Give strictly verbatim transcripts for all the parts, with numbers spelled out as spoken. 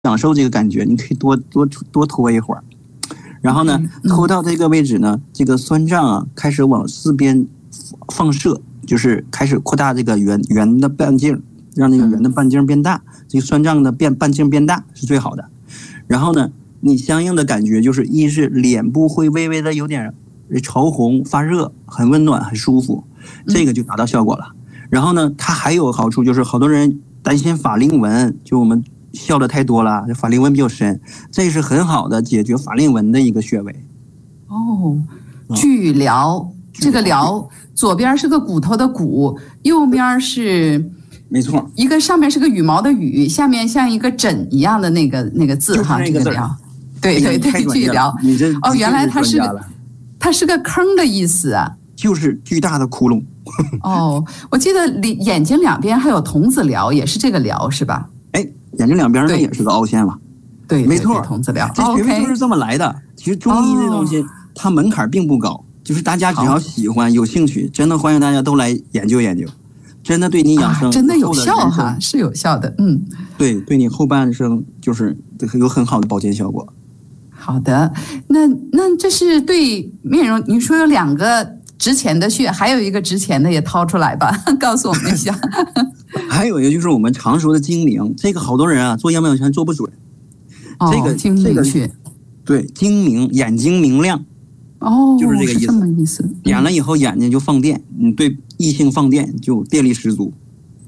享受这个感觉，你可以多多多拖一会儿。然后呢，拖到这个位置呢，这个酸胀啊开始往四边放射，就是开始扩大这个圆圆的半径，让那个圆的半径变大，这个酸胀的变半径变大是最好的。然后呢，你相应的感觉就是一是脸部会微微的有点潮红发热，很温暖很舒服，这个就达到效果了。然后呢，它还有好处就是好多人担心法令纹，就我们笑的太多了，法令纹比较深，这是很好的解决法令纹的一个穴位。 哦，巨髎，这个髎左边是个骨头的骨，右边是没错， 一个上面是个羽毛的羽，下面像一个枕一样的那个那个字哈， 这个髎，对对对，巨髎。 你这哦，原来它是个它是个坑的意思啊， 就是巨大的窟窿。 哦，我记得眼睛两边还有童子髎，也是这个髎是吧？ 哎，眼睛两边呢也是个凹陷嘛。 对， 没错， 童子髎， 这学问就是这么来的。其实中医这东西，它门槛并不高，就是大家只要喜欢、有兴趣，真的欢迎大家都来研究研究。真的对你养生、 啊、真的有效哈，是有效的，嗯， 对，对你后半生就是有很好的保健效果。 好的，那那这是对面容，你说有两个值钱的穴，还有一个值钱的也掏出来吧，告诉我们一下。 还有一个就是我们常说的睛明，这个好多人啊做阳明拳做不准。 哦、 这个睛明穴， 对，睛明，眼睛明亮。 哦， 就是这个意思。 是这么意思。 点了以后眼睛就放电，你对异性放电就电力十足。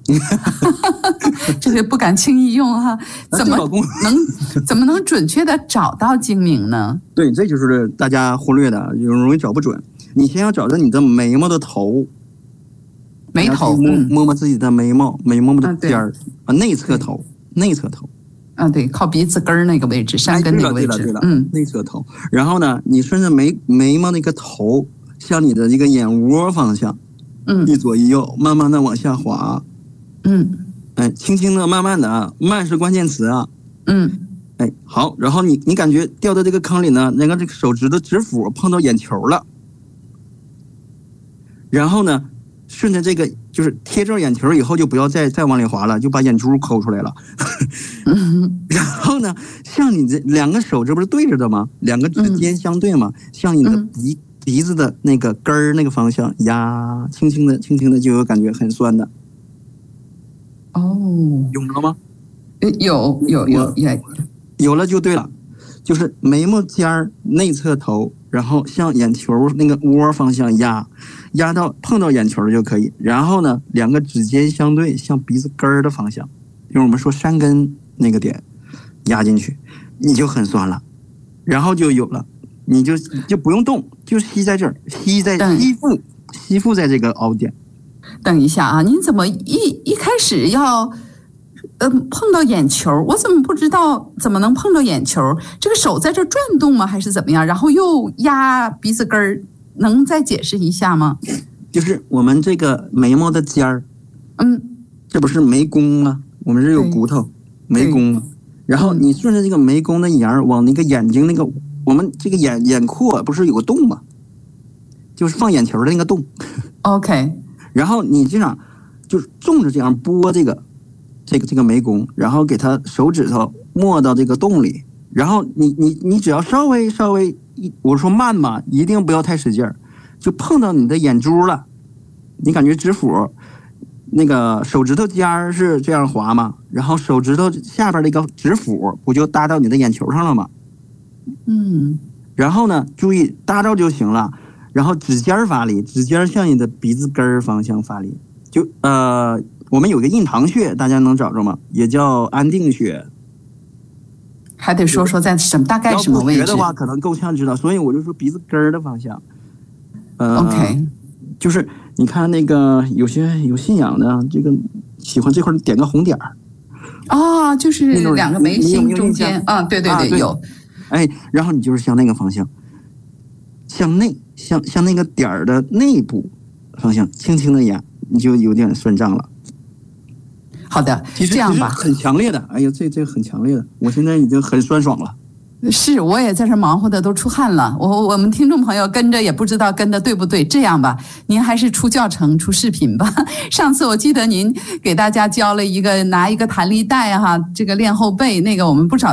这个不敢轻易用哈、啊，怎么能怎么能准确的找到睛明呢？ 对，这就是大家忽略的，就容易找不准。你先要找着你的眉毛的头， 眉头摸摸摸自己的眉毛，眉毛的尖儿啊，内侧头，内侧头。 啊，对，靠鼻子根儿那个位置，山根那个位置， 对了对了， 嗯， 内侧头。然后呢，你顺着眉眉毛那个头，向你的这个眼窝方向， 嗯， 一左一右，慢慢的往下滑， 嗯， 哎，轻轻的，慢慢的啊，慢是关键词啊， 嗯， 哎，好，然后你你感觉掉到这个坑里呢，那个这个手指的指腹碰到眼球了，然后呢，顺着这个就是贴着眼球以后就不要再再往里滑了，就把眼珠抠出来了。然后呢，像你这两个手这不是对着的吗？两个指尖相对嘛，嗯、向你的鼻鼻子的那个根儿那个方向压，轻轻的轻轻的就有感觉很酸的。 哦， 有了吗？ 有有有有， 有了就对了，就是眉毛尖儿内侧头，然后向眼球那个窝方向压。压到碰到眼球就可以，然后呢，两个指尖相对，向鼻子根儿的方向，就是我们说山根那个点，压进去，你就很酸了，然后就有了，你就就不用动，就吸在这儿，吸在吸附，吸附在这个凹点。 等一下啊，您怎么一一开始要，呃，碰到眼球？我怎么不知道怎么能碰到眼球？这个手在这转动吗？还是怎么样？然后又压鼻子根儿？能再解释一下吗？ 就是我们这个眉毛的尖儿， 嗯， 这不是眉弓吗？我们是有骨头，眉弓，然后你顺着这个眉弓的沿儿往那个眼睛那个，我们这个眼眼廓不是有个洞吗？就是放眼球的那个洞。 OK。 然后你这样就是纵着这样拨这个这个这个眉弓，然后给它手指头没到这个洞里，然后你你你只要稍微稍微。我说慢嘛，一定不要太使劲儿，就碰到你的眼珠了。你感觉指腹那个手指头尖儿是这样滑吗？然后手指头下边那个指腹不就搭到你的眼球上了吗？ 嗯。 然后呢，注意搭着就行了。然后指尖发力，指尖向你的鼻子根儿方向发力。就呃，我们有个印堂穴，大家能找着吗？也叫安定穴。 还得说说在什么大概什么位置？ 要不学的话，可能够呛知道，所以我就说鼻子根儿的方向。呃 ，OK， 就是你看那个有些有信仰的，这个喜欢这块点个红点儿。 啊，就是两个眉心中间啊，对对对，有。 哎，然后你就是向那个方向，向内，向向那个点儿的内部方向，轻轻的压，你就有点酸胀了。 好的， 其实这样吧， 很强烈的，哎呀，这这很强烈的，我现在已经很酸爽了。 是，我也在这忙活的都出汗了。我我们听众朋友跟着也不知道跟的对不对。这样吧，您还是出教程、出视频吧。上次我记得您给大家教了一个拿一个弹力带哈，这个练后背，那个我们不少